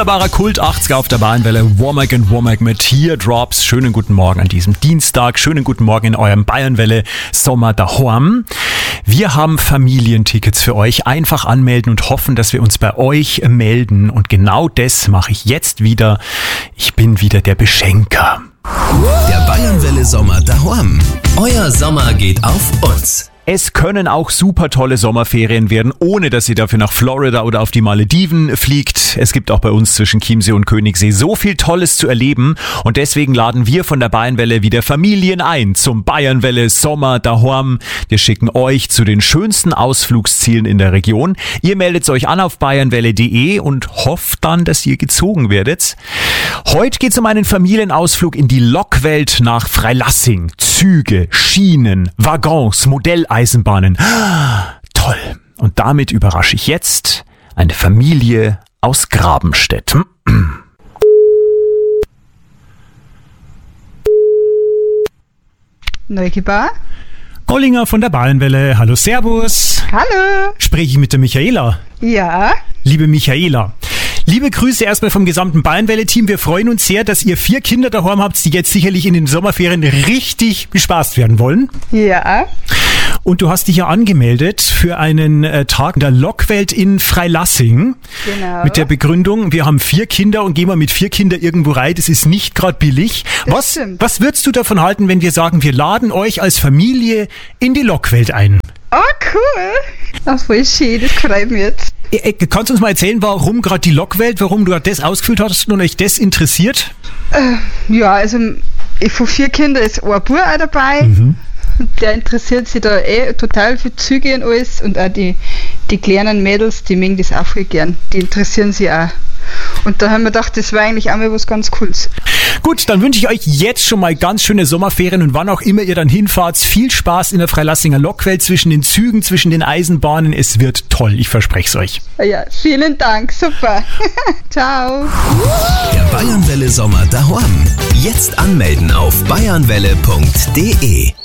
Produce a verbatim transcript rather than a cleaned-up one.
Wunderbarer Kult achtziger auf der Bayernwelle. Womack and Womack mit Teardrops. Schönen guten Morgen an diesem Dienstag. Schönen guten Morgen in eurem Bayernwelle Sommer daheim. Wir haben Familientickets für euch. Einfach anmelden und hoffen, dass wir uns bei euch melden. Und genau das mache ich jetzt wieder. Ich bin wieder der Beschenker. Der Bayernwelle Sommer daheim. Euer Sommer geht auf uns. Es können auch super tolle Sommerferien werden, ohne dass ihr dafür nach Florida oder auf die Malediven fliegt. Es gibt auch bei uns zwischen Chiemsee und Königssee so viel Tolles zu erleben und deswegen laden wir von der Bayernwelle wieder Familien ein zum Bayernwelle Sommer daheim. Wir schicken euch zu den schönsten Ausflugszielen in der Region. Ihr meldet euch an auf bayernwelle punkt de und hofft dann, dass ihr gezogen werdet. Heute geht es um einen Familienausflug in die Lokwelt nach Freilassing. Züge, Schienen, Waggons, Modelleisenbahnen. Toll. Und damit überrasche ich jetzt eine Familie aus Grabenstedt. Neugebauer? Gollinger von der Bayernwelle. Hallo, servus. Hallo. Spreche ich mit der Michaela? Ja. Liebe Michaela, liebe Grüße erstmal vom gesamten Bayernwelle-Team. Wir freuen uns sehr, dass ihr vier Kinder daheim habt, die jetzt sicherlich in den Sommerferien richtig bespaßt werden wollen. Ja. Und du hast dich ja angemeldet für einen äh, Tag in der Lokwelt in Freilassing. Genau. Mit der Begründung, wir haben vier Kinder und gehen wir mit vier Kindern irgendwo rein. Das ist nicht gerade billig. Das Was, stimmt. was würdest du davon halten, wenn wir sagen, wir laden euch als Familie in die Lokwelt ein? Oh, cool. Das voll schön, das freut mich jetzt. Äh, Kannst du uns mal erzählen, warum gerade die Lokwelt, warum du das ausgefüllt hast und euch das interessiert? Äh, ja, also ich, von vier Kindern ist ein Bub auch dabei. Mhm. Der interessiert sich da eh total für Züge und alles. Und auch die, die kleinen Mädels, die mögen das auch voll gern. Die interessieren sich auch. Und da haben wir gedacht, das war eigentlich auch mal was ganz Cooles. Gut, dann wünsche ich euch jetzt schon mal ganz schöne Sommerferien und wann auch immer ihr dann hinfahrt, viel Spaß in der Freilassinger Lokwelt zwischen den Zügen, zwischen den Eisenbahnen. Es wird toll, ich verspreche es euch. Ja, vielen Dank, super. Ciao. Der Bayernwelle Sommer daheim. Jetzt anmelden auf bayernwelle punkt de.